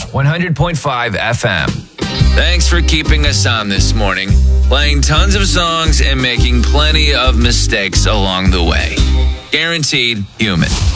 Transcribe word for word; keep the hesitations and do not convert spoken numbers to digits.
one hundred point five F M. Thanks for keeping us on this morning, playing tons of songs and making plenty of mistakes along the way. Guaranteed human.